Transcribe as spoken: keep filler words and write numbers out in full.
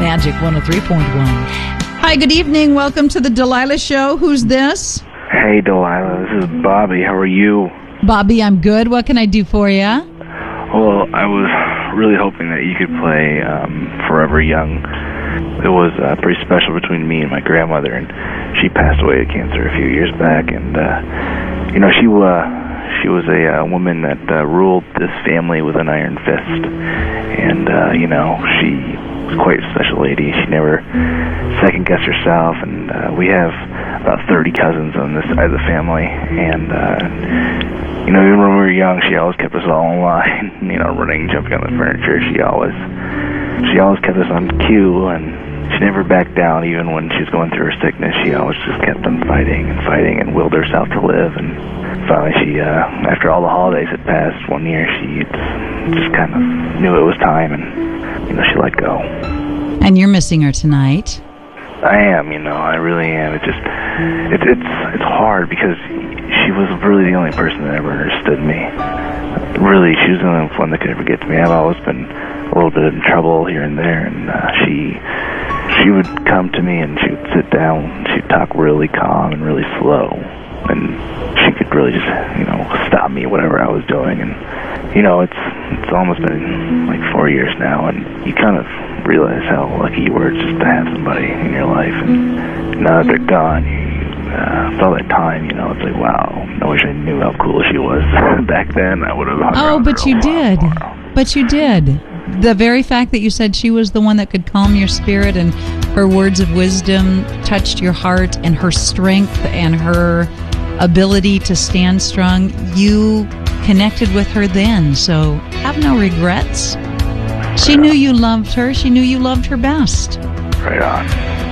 Magic one oh three point one. Hi, good evening. Welcome to the Delilah Show. Who's this? Hey, Delilah. This is Bobby. How are you? Bobby, I'm good. What can I do for you? Well, I was really hoping that you could play um, Forever Young. It was uh, pretty special between me and my grandmother, and she passed away of cancer a few years back. And, uh, you know, she uh, she was a uh, woman that uh, ruled this family with an iron fist. And, uh, you know, she was quite a special lady. She never second-guessed herself, and uh, we have about thirty cousins on this side of the family. And, uh, you know, even when we were young, she always kept us all in line, you know, running, jumping on the furniture. She always... She always kept us on cue, and she never backed down, even when she was going through her sickness. She always just kept on fighting and fighting and willed herself to live. And finally, she, uh, after all the holidays had passed one year, she just, just kind of knew it was time, and, you know, she let go. And you're missing her tonight. I am, you know, I really am. It just, it, it's, it's hard because she was really the only person that ever understood me. Really, she was the only one that could ever get to me. I've always been a little bit in trouble here and there, and uh, she she would come to me and she would sit down, and she'd talk really calm and really slow, and she could really just, you know, stop me whatever I was doing. And, you know, it's it's almost been like four years now, and you kind of realize how lucky you were just to have somebody in your life. And now that they're gone, you Uh, with all that time, you know, it's like, wow, I wish I knew how cool she was back then. I would have hung Oh, around but her you a did. while. But you did. The very fact that you said she was the one that could calm your spirit, and her words of wisdom touched your heart, and her strength and her ability to stand strong, you connected with her then. So have no regrets. She knew you loved her. She knew you loved her best. Right on.